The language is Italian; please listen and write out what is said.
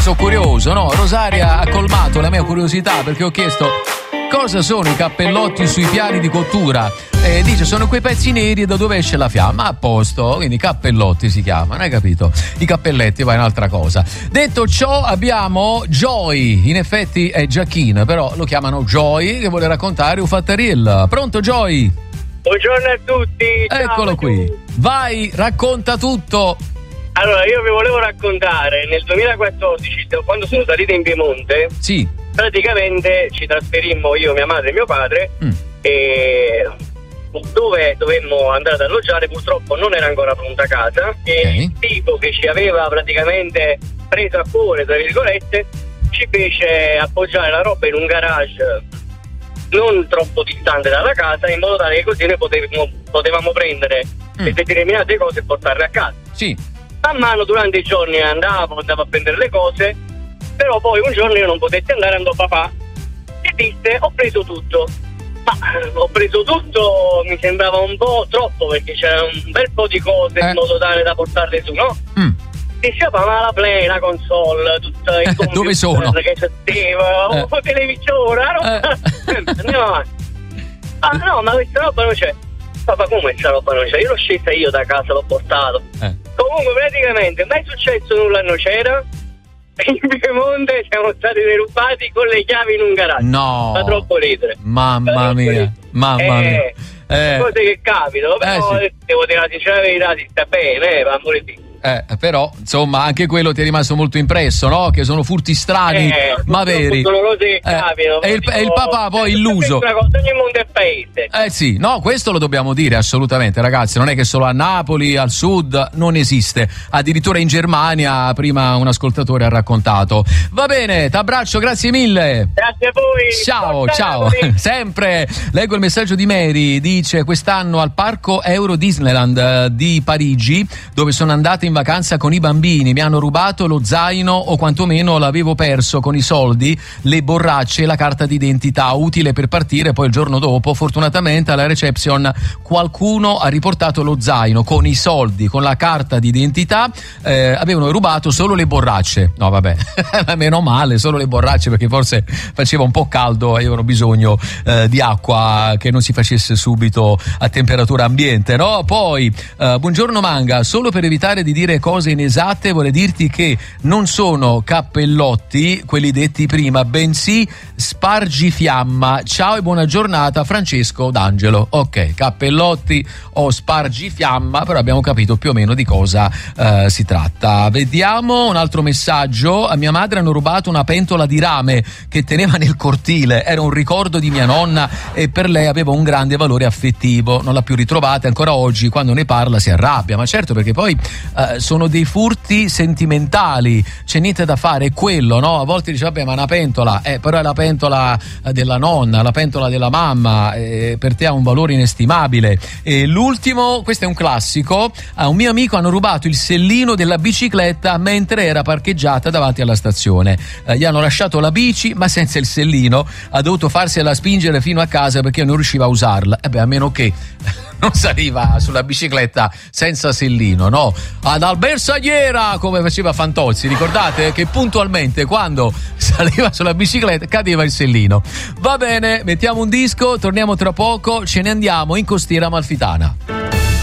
sono curioso, no? Rosaria ha colmato la mia curiosità perché ho chiesto cosa sono i cappellotti sui piani di cottura. Dice sono quei pezzi neri da dove esce la fiamma. A posto, quindi cappellotti si chiamano, hai capito? I cappelletti poi è un'altra cosa. Detto ciò abbiamo Joy, in effetti è Giacchino, però lo chiamano Joy, che vuole raccontare un fattaril. Pronto Joy? Buongiorno a tutti. Eccolo qui, vai, racconta tutto. Allora io vi volevo raccontare nel 2014 quando sono salito in Piemonte. Sì. Praticamente ci trasferimmo io, mia madre e mio padre e dove dovemmo andare ad alloggiare purtroppo non era ancora pronta casa e il tipo che ci aveva praticamente preso a cuore tra virgolette ci fece appoggiare la roba in un garage non troppo distante dalla casa in modo tale che così noi potevamo prendere determinate cose e portarle a casa. Sì. Man mano durante i giorni andavo a prendere le cose, però poi un giorno io non potetti andare, andò papà e disse ho preso tutto. Ma ho preso tutto, mi sembrava un po' troppo perché c'era un bel po' di cose in modo tale da portarle su, no? Disse ma la play, la console, tutto il computer dove sono? Che c'era, un televisore, andiamo avanti. Ah no, ma questa roba non c'è. Papà, come questa roba non c'è? Io l'ho scesa io da casa, l'ho portato. Comunque praticamente mai successo nulla, non c'era. In Piemonte siamo stati derubati con le chiavi in un garage. No, fa troppo ridere. Mamma mia. Cose che capitano, però sì. Devo dire la sincera verità, si sta bene, va a morire. Però insomma anche quello ti è rimasto molto impresso, no? Che sono furti strani ma veri. Sono cose che capitano. E il papà poi illuso. Una cosa, ogni mondo è paese. Sì, no, questo lo dobbiamo dire assolutamente, ragazzi. Non è che solo a Napoli, al sud non esiste. Addirittura in Germania, prima un ascoltatore ha raccontato. Va bene, t'abbraccio, grazie mille. Grazie a voi. Ciao. Sempre. Leggo il messaggio di Mary. Dice quest'anno al parco Euro Disneyland di Parigi, dove sono andata in vacanza con i bambini, mi hanno rubato lo zaino o quantomeno l'avevo perso con i soldi, le borracce e la carta d'identità utile per partire. Poi il giorno dopo fortunatamente alla reception qualcuno ha riportato lo zaino con i soldi, con la carta d'identità. Avevano rubato solo le borracce. No vabbè, meno male, solo le borracce perché forse faceva un po' caldo e avevano bisogno di acqua che non si facesse subito a temperatura ambiente, no? Poi buongiorno Manga, solo per evitare di dire cose inesatte vorrei dirti che non sono cappellotti quelli detti prima, bensì spargifiamma. Ciao e buona giornata Francesco D'Angelo. Ok, cappellotti o spargifiamma, però abbiamo capito più o meno di cosa si tratta. Vediamo un altro messaggio. A mia madre hanno rubato una pentola di rame che teneva nel cortile, era un ricordo di mia nonna e per lei aveva un grande valore affettivo, non l'ha più ritrovata, ancora oggi quando ne parla si arrabbia, ma certo perché poi sono dei furti sentimentali, c'è niente da fare, è quello, no? A volte dice vabbè ma una pentola, però è la pentola della nonna, la pentola della mamma, per te ha un valore inestimabile. E l'ultimo, questo è un classico, a un mio amico hanno rubato il sellino della bicicletta mentre era parcheggiata davanti alla stazione, gli hanno lasciato la bici ma senza il sellino, ha dovuto farsela spingere fino a casa perché non riusciva a usarla, a meno che non saliva sulla bicicletta senza sellino, no? Ad Albersagliera, come faceva Fantozzi, ricordate che puntualmente quando saliva sulla bicicletta cadeva il sellino. Va bene, mettiamo un disco, torniamo tra poco, ce ne andiamo in Costiera Amalfitana.